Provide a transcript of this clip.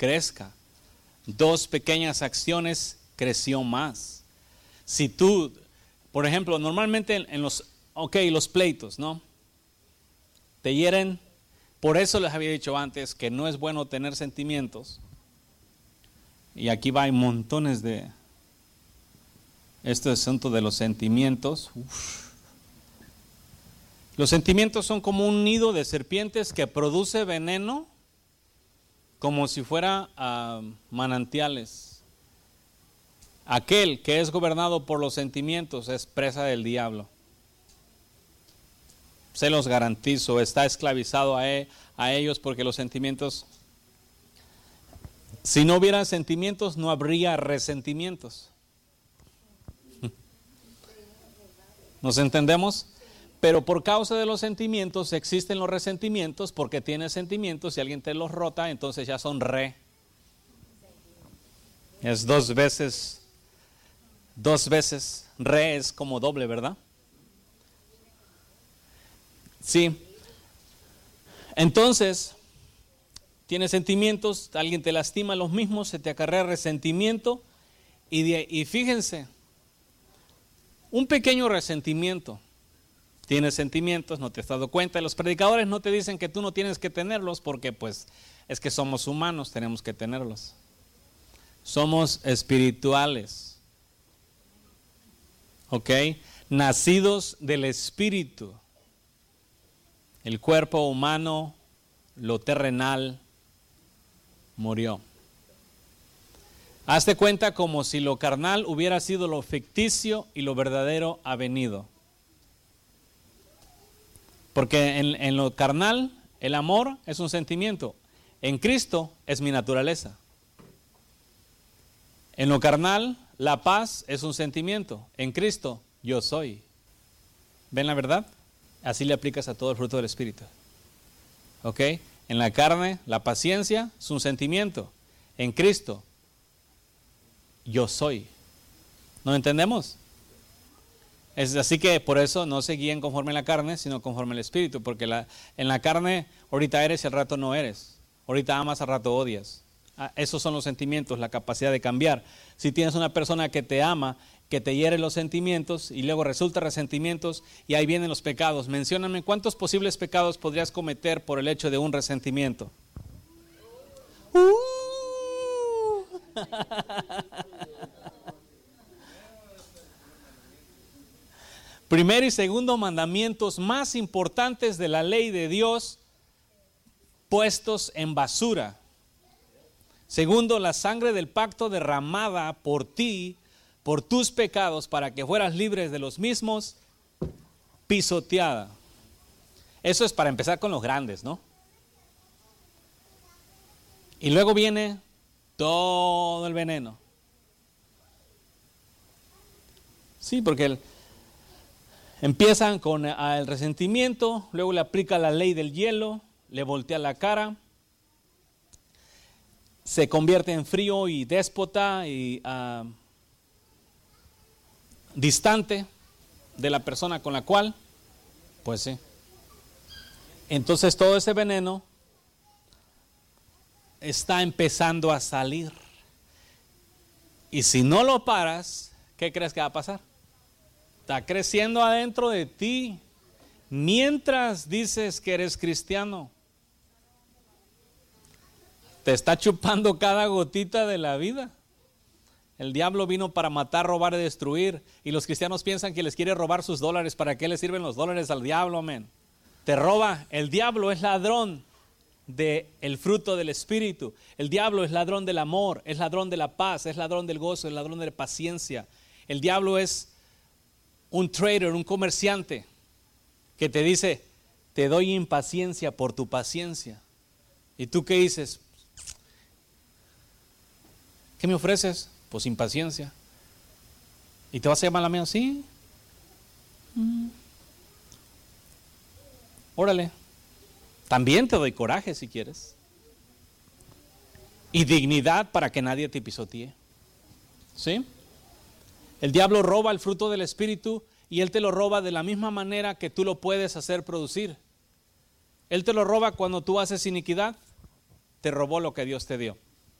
crezca. 2 pequeñas acciones creció más. Si tú, por ejemplo, normalmente en los pleitos, ¿no? Te hieren. Por eso les había dicho antes que no es bueno tener sentimientos. Y aquí va, hay montones de este asunto de los sentimientos. Los sentimientos son como un nido de serpientes que produce veneno como si fuera manantiales. Aquel que es gobernado por los sentimientos es presa del diablo. Se los garantizo, está esclavizado a ellos, porque los sentimientos, si no hubiera sentimientos, no habría resentimientos. ¿Nos entendemos? Pero por causa de los sentimientos existen los resentimientos, porque tienes sentimientos y alguien te los rota, entonces ya son Es 2 veces, es como doble, ¿verdad? Sí. Entonces, tienes sentimientos, alguien te lastima los mismos, se te acarrea resentimiento, y fíjense, un pequeño resentimiento. Tienes sentimientos, no te has dado cuenta. Los predicadores no te dicen que tú no tienes que tenerlos, porque pues es que somos humanos, tenemos que tenerlos. Somos espirituales, ¿ok? Nacidos del Espíritu. El cuerpo humano, lo terrenal, murió. Hazte cuenta como si lo carnal hubiera sido lo ficticio y lo verdadero ha venido. Porque en lo carnal, el amor es un sentimiento. En Cristo es mi naturaleza. En lo carnal, la paz es un sentimiento. En Cristo, yo soy. ¿Ven la verdad? Así le aplicas a todo el fruto del Espíritu. ¿Ok? En la carne, la paciencia es un sentimiento. En Cristo, yo soy. ¿No entendemos? Es así que por eso no se guíen conforme a la carne, sino conforme al Espíritu. Porque en la carne, ahorita eres y al rato no eres. Ahorita amas, al rato odias. Esos son los sentimientos, la capacidad de cambiar. Si tienes una persona que te ama, que te hiere los sentimientos y luego resulta resentimientos, y ahí vienen los pecados. Mencióname cuántos posibles pecados podrías cometer por el hecho de un resentimiento. Primer y segundo mandamientos más importantes de la ley de Dios puestos en basura. Segundo, la sangre del pacto derramada por ti, por tus pecados, para que fueras libres de los mismos, pisoteada. Eso es para empezar con los grandes, ¿no? Y luego viene todo el veneno. Sí, porque empiezan con el resentimiento, luego le aplica la ley del hielo, le voltea la cara, se convierte en frío y déspota y distante de la persona con la cual, pues sí. Entonces todo ese veneno está empezando a salir. Y si no lo paras, ¿qué crees que va a pasar? Está creciendo adentro de ti mientras dices que eres cristiano. Te está chupando cada gotita de la vida. El diablo vino para matar, robar y destruir. Y los cristianos piensan que les quiere robar sus dólares. ¿Para qué le sirven los dólares al diablo? Amén. Te roba. El diablo es ladrón del fruto del Espíritu. El diablo es ladrón del amor, es ladrón de la paz, es ladrón del gozo, es ladrón de la paciencia. El diablo es un trader, un comerciante que te dice, te doy impaciencia por tu paciencia. ¿Y tú qué dices? ¿Qué me ofreces? Pues impaciencia. ¿Y te vas a llamar la mía? Sí. Órale. También te doy coraje si quieres. Y dignidad para que nadie te pisotee. ¿Sí? El diablo roba el fruto del Espíritu y él te lo roba de la misma manera que tú lo puedes hacer producir. Él te lo roba cuando tú haces iniquidad. Te robó lo que Dios te dio.